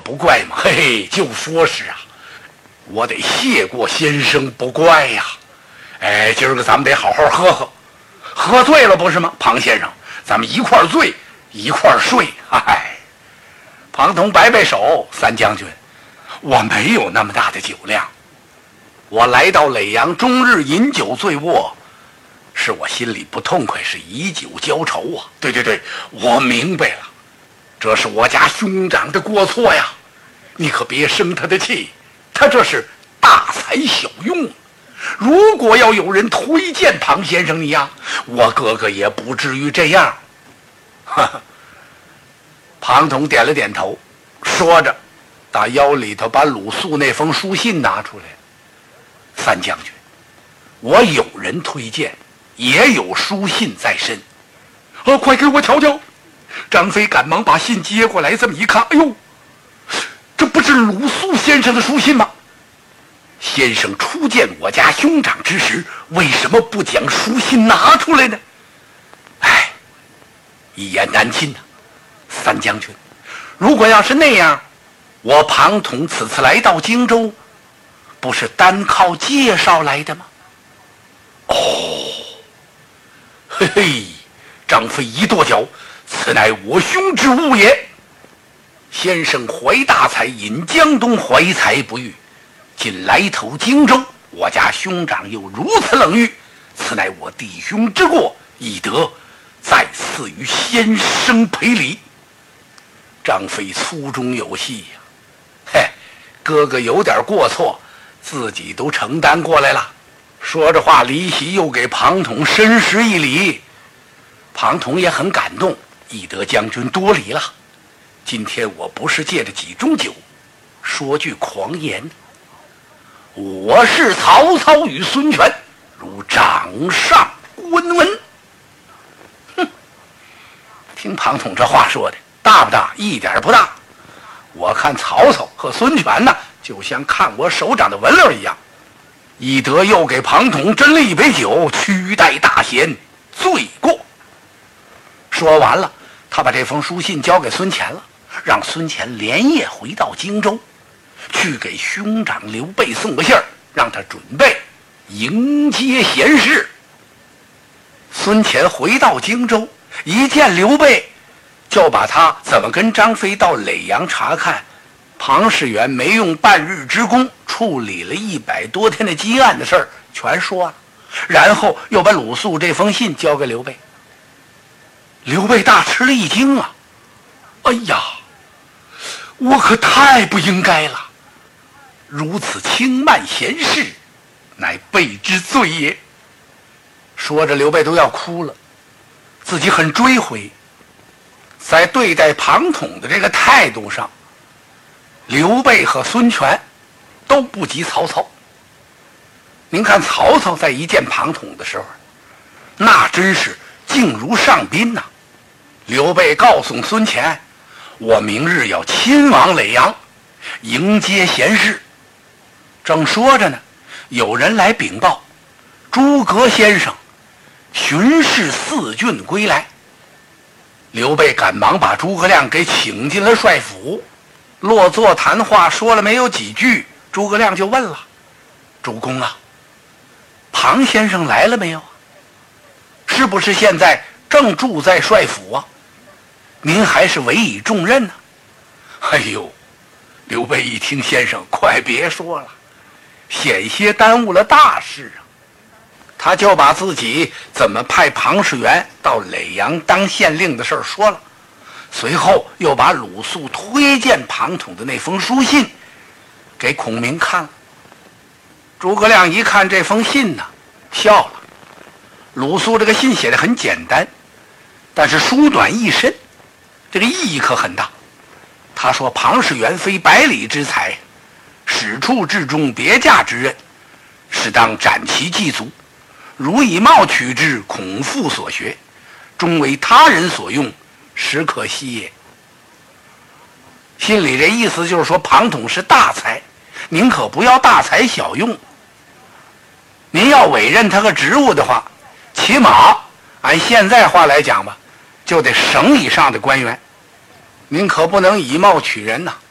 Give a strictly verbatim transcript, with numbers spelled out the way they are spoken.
不怪吗？嘿嘿，就说是啊，我得谢过先生不怪呀。哎，今儿个咱们得好好喝喝，喝醉了不是吗？庞先生，咱们一块儿醉，一块儿睡。嗨，庞统摆摆手，三将军，我没有那么大的酒量。我来到耒阳，终日饮酒醉卧，是我心里不痛快，是以酒浇愁啊。对对对，我明白了，这是我家兄长的过错呀。你可别生他的气，他这是大材小用。如果要有人推荐庞先生你呀，我哥哥也不至于这样。哈哈，庞统点了点头，说着打腰里头把鲁肃那封书信拿出来。三将军，我有人推荐，也有书信在身。啊，快给我瞧瞧！张飞赶忙把信接过来，这么一看，哎呦，这不是鲁肃先生的书信吗？先生初见我家兄长之时，为什么不将书信拿出来呢？哎，一言难尽呐、啊。三将军，如果要是那样，我庞统此次来到荆州，不是单靠介绍来的吗？哦，嘿嘿，张飞一跺脚，此乃我兄之误也。先生怀大才，引江东怀才不遇，今来投荆州，我家兄长又如此冷遇，此乃我弟兄之过，亦得再次与先生赔礼。张飞粗中有细呀、啊，嘿，哥哥有点过错，自己都承担过来了。说着话，离席又给庞统深施一礼。庞统也很感动，翼德将军多礼了。今天我不是借着几盅酒，说句狂言。我是曹操与孙权，如掌上观闻。哼，听庞统这话说的大不大？一点不大。我看曹操和孙权呢，就像看我手掌的纹溜一样。翼德又给庞统斟了一杯酒，屈待大贤，罪过。说完了，他把这封书信交给孙乾了，让孙乾连夜回到荆州，去给兄长刘备送个信儿，让他准备迎接贤士。孙乾回到荆州，一见刘备，就把他怎么跟张飞到耒阳查看庞士元没用半日之功处理了一百多天的积案的事儿全说了，然后又把鲁肃这封信交给刘备。刘备大吃了一惊啊！哎呀，我可太不应该了，如此轻慢贤士，乃备之罪也。说着刘备都要哭了，自己很追悔，在对待庞统的这个态度上，刘备和孙权都不及曹操。您看曹操在一见庞统的时候，那真是敬如上宾呐、啊。刘备告诉孙权，我明日要亲往耒阳迎接贤士。正说着呢，有人来禀报，诸葛先生巡视四郡归来。刘备赶忙把诸葛亮给请进了帅府，落座谈话，说了没有几句，诸葛亮就问了：主公啊，庞先生来了没有？是不是现在正住在帅府啊？您还是委以重任呢、啊？哎呦，刘备一听，先生快别说了，险些耽误了大事啊。他就把自己怎么派庞士元到耒阳当县令的事儿说了，随后又把鲁肃推荐庞统的那封书信给孔明看了。诸葛亮一看这封信呢，笑了。鲁肃这个信写的很简单，但是书短意深，这个意义可很大。他说庞士元非百里之才，使处至中别驾之任，适当斩其祭足，如以貌取之，恐复所学，终为他人所用，实可惜也。心里这意思就是说，庞统是大才，您可不要大材小用。您要委任他个职务的话，起码按现在话来讲吧，就得省以上的官员，您可不能以貌取人呐、啊。